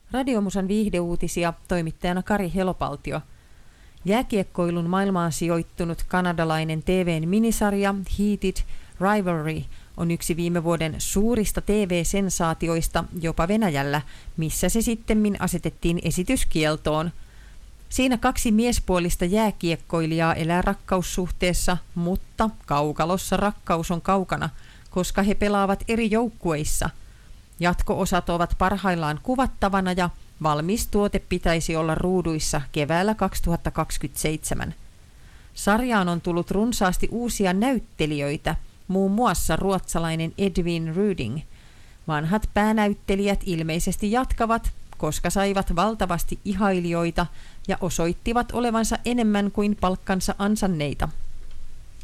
Radiomusan viihdeuutisia toimittajana Kari Helopaltio. Jääkiekkoilun maailmaan sijoittunut kanadalainen TV:n minisarja Heated Rivalry on yksi viime vuoden suurista TV-sensaatioista jopa Venäjällä, missä se sittemmin asetettiin esityskieltoon. Siinä kaksi miespuolista jääkiekkoilijaa elää rakkaussuhteessa, mutta kaukalossa rakkaus on kaukana, koska he pelaavat eri joukkueissa. Jatko-osat ovat parhaillaan kuvattavana ja valmis tuote pitäisi olla ruuduissa keväällä 2027. Sarjaan on tullut runsaasti uusia näyttelijöitä, muun muassa ruotsalainen Edvin Ryding. Vanhat päänäyttelijät ilmeisesti jatkavat, koska saivat valtavasti ihailijoita ja osoittivat olevansa enemmän kuin palkkansa ansanneita.